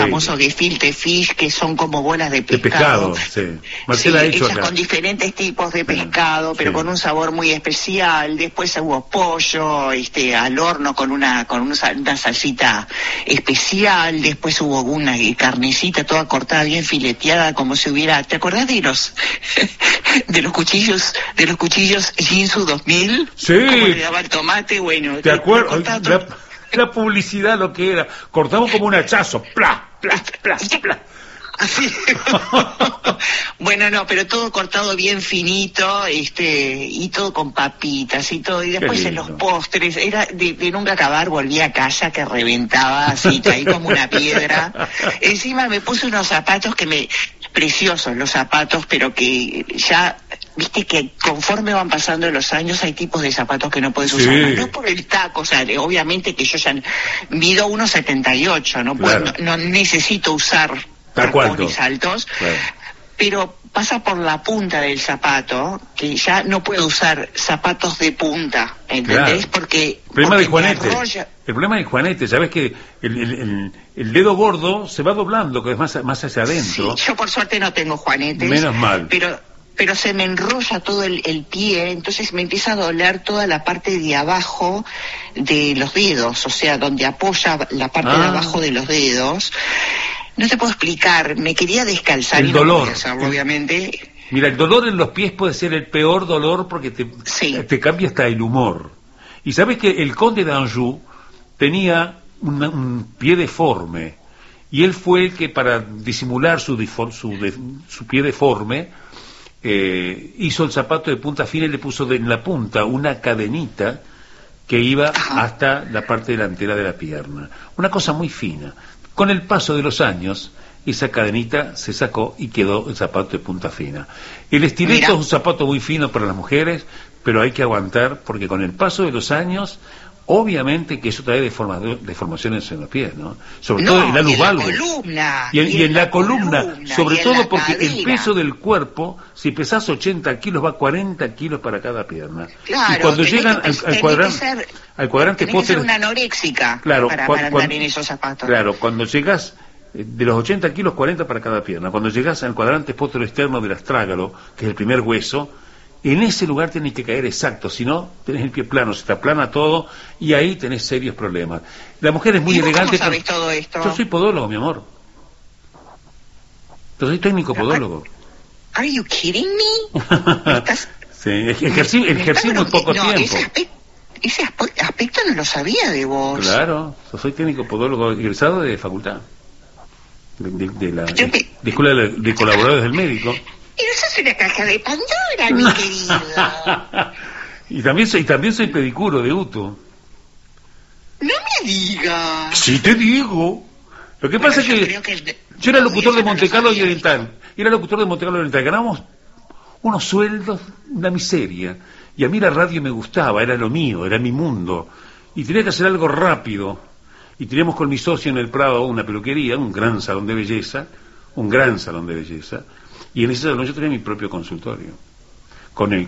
famoso gefilte fish, que son como bolas de pescado. De pescado, sí. Marcela ha hecho hechas acá. con diferentes tipos de pescado, pero con un sabor muy especial. Después hubo pollo, al horno con una salsita especial. Después hubo una carnecita toda cortada, bien fileteada, como si hubiera... ¿Te acordás de los cuchillos Jinsu 2000? Sí. ¿Cómo le daba el tomate? Bueno, ¿te acuerdas? La publicidad lo que era, cortamos como un hachazo, ¡plá, plá, plá, plá! Así. Bueno, no, pero todo cortado bien finito, y todo con papitas y todo, y después en los postres, era de nunca acabar. Volví a casa que reventaba, así, caí como una piedra. Encima me puse unos zapatos preciosos los zapatos, pero que ya... Viste que conforme van pasando los años hay tipos de zapatos que no puedes usar, no por el taco, o sea, obviamente que yo ya mido 1,78, no puedo, claro. no necesito usar tacones altos, claro. Pero pasa por la punta del zapato, que ya no puedo usar zapatos de punta, ¿entendés? Claro. Porque el problema de Juanete, el problema de Juanete, sabes que el dedo gordo se va doblando, que es más hacia adentro. Sí, yo por suerte no tengo juanetes. Menos mal. Pero se me enrolla todo el pie, entonces me empieza a doler toda la parte de abajo de los dedos, o sea, donde apoya la parte de abajo de los dedos. No te puedo explicar, me quería descalzar el y dolor. No podía hacerlo, obviamente. Mira, el dolor en los pies puede ser el peor dolor porque te cambia hasta el humor. Y sabes que el conde d'Anjou tenía un pie deforme, y él fue el que, para disimular su pie deforme, hizo el zapato de punta fina y le puso en la punta una cadenita que iba hasta la parte delantera de la pierna. Una cosa muy fina. Con el paso de los años, esa cadenita se sacó y quedó el zapato de punta fina. El estileto es un zapato muy fino para las mujeres, pero hay que aguantar, porque con el paso de los años, obviamente que eso trae deformaciones en los pies, ¿no? Sobre todo en la lumbalgia. Y en la columna, sobre todo porque el peso del cuerpo, si pesás 80 kilos, va 40 kilos para cada pierna. Claro, y cuando llegan al cuadrante póster, una anoréxica, claro, para andar en esos zapatos. Claro, cuando llegas de los 80 kilos, 40 para cada pierna. Cuando llegas al cuadrante póster externo del astrágalo, que es el primer hueso, en ese lugar tenés que caer exacto, si no, tenés el pie plano, se te aplana todo, y ahí tenés serios problemas. La mujer es muy elegante. ¿Cómo sabés todo esto? Yo soy podólogo, mi amor. Yo soy técnico podólogo. ¿Are you kidding me? Sí, ejercí muy poco tiempo. Ese aspecto no lo sabía de vos. Claro, yo soy técnico podólogo egresado de facultad. De la Escuela de Colaboradores del Médico. Pero eso es una caja de Pandora, mi querido. y también soy pedicuro de UTU. No me digas. Sí te digo. Lo que pasa es que yo era locutor de Monte Carlo y Oriental. Ganábamos unos sueldos, una miseria. Y a mí la radio me gustaba, era lo mío, era mi mundo. Y tenía que hacer algo rápido. Y teníamos con mi socio en el Prado una peluquería, un gran salón de belleza. Y en ese salón yo tenía mi propio consultorio, con el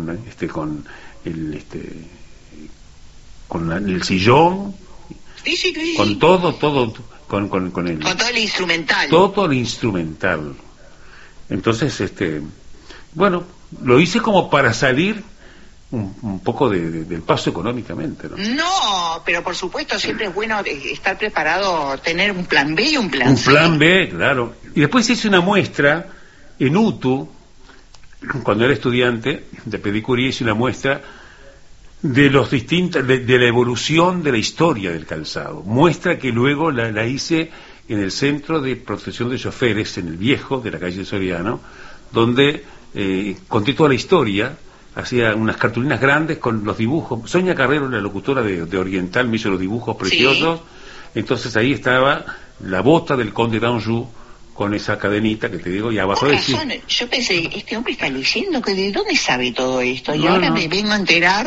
sillón, sí. con todo, con el... Con todo el instrumental. Todo el instrumental. Entonces, bueno, lo hice como para salir un poco del paso económicamente, ¿no? No, pero por supuesto siempre es bueno estar preparado, tener un plan B y un plan C. Un plan B, claro. Y después hice una muestra en UTU, cuando era estudiante de pedicuría, hice una muestra de de la evolución de la historia del calzado. Muestra que luego la hice en el Centro de Protección de Choferes, en el Viejo, de la calle Soriano, donde conté toda la historia, hacía unas cartulinas grandes con los dibujos. Sonia Carrero, la locutora de Oriental, me hizo los dibujos preciosos. Sí. Entonces ahí estaba la bota del conde d'Anjou, con esa cadenita que te digo, y abajo de sí. Yo pensé, este hombre está leyendo, que ¿de dónde sabe todo esto? Y ahora me vengo a enterar.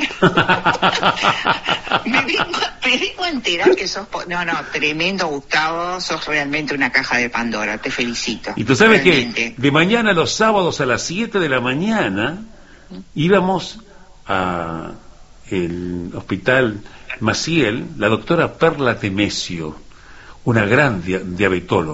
me vengo a enterar que sos... No, tremendo, Gustavo, sos realmente una caja de Pandora, te felicito. Y tú sabes realmente. Que de mañana, los sábados a las 7 de la mañana, íbamos a el hospital Maciel, la doctora Perla Temesio, una gran diabetóloga.